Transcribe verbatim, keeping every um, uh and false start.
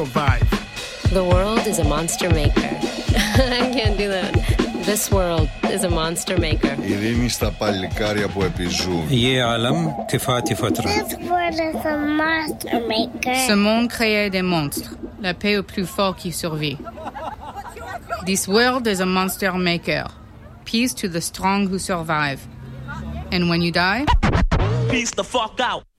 The world is a monster maker. I can't do that. This world is a monster maker. Ειρήνη στα παλικάρια που επιζούν. يا عالم تفاتي فترة. This world is a monster maker. Ce monde crée des monstres. La paix au plus fort qui survit. This world is a monster maker. Peace to the strong who survive. And when you die, peace the fuck out.